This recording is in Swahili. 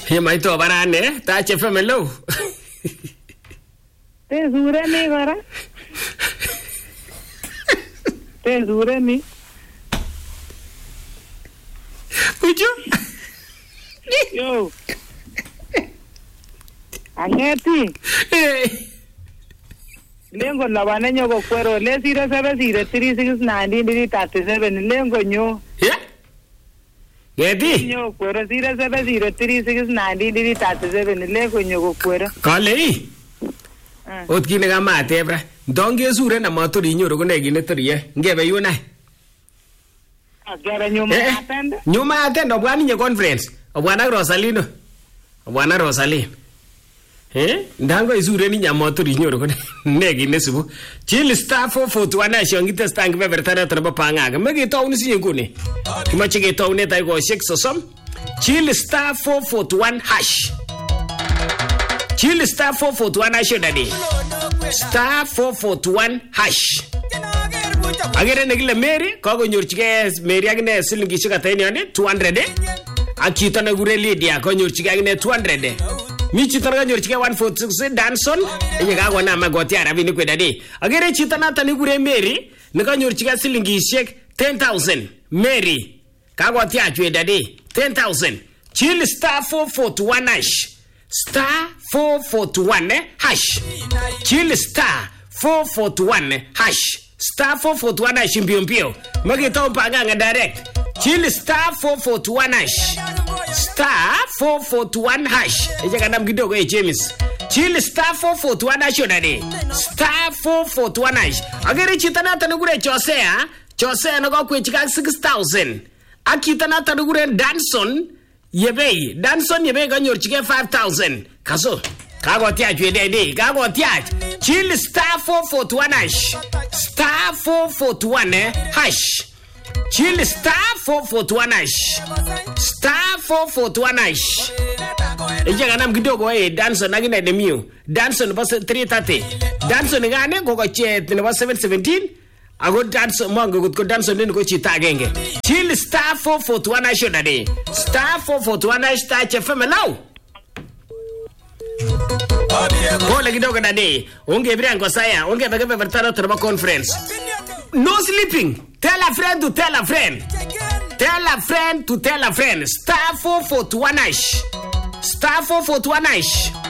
Maito barane, ta chefe melo. Te zure ni kora. Te zure ni. Uju. Yo. Angeti. Lengo la banenyo ko kwero le 07036937 lengo nyo. Yeah. Gedi. Nyo kwero 07036937 lengo nyo ko kwero. Kale. Ot kine kama tebra. Ndonge sure na matori inyoru ko negi netorie. Ngebe yuna. Agara nyuma atende. Nyuma atende obwani nye conference. Obwana Rosalino. Obwana Rosalino. Ndango isure ni nyamotori inyoru ko negi nesubu. Chill staff for to ana shongite stang be vertana traba panga. Megi tawni si nguni. Kimache ke tawni tay go 6 sosom. Chill staff 441 hash. Chill star 441 hash dadi. Star 441 hash. Agere negile Mary kago nyorchige Mary agne silingi shika tani ane 200 akita na gure Lydia ko nyorchige agne 200 mi chitara nyorchige 146 Danson enye kago na magoti arabi ni kwedadi agere chitana tani gure Mary ne ka nyorchige silingi shek 10000 Mary kago ti achwe dadi 10000 chill star 441 hash. Star 441 hash. Chill star 441 hash. Star 441 hash mbio. Magita umpanga direct. Chill star 441 hash. Star 441 hash. Eja kanam kidogo James. Chill star 441 hash odade. Star 441 hash. Agere chitana tanugure Chosea. Chosea nago kwechika 6000. Akitana tanugure Danson. Yebe, Danson yebe ganyorchige 5000. Kaso, kago tiach wedede, kago tiach. Chill star 441 hash. Star 441 hash. Chill star 441 hash. Star 441 hash. Eja ganam kidogo Danson agina demio. Danson bas 330. Danson ngane gogo chet ne bas 717. Ago Danson mongo go Danson ni go chita genge. Chill star 441 hash dade. Star 441 hash ta chefe melo. Pole kidogo dade. Unge briango saya, unge bebe vertano traba conference. No sleeping. Tell a friend to tell a friend. Tell a friend to tell a friend. Star 441 hash. Star 441 hash.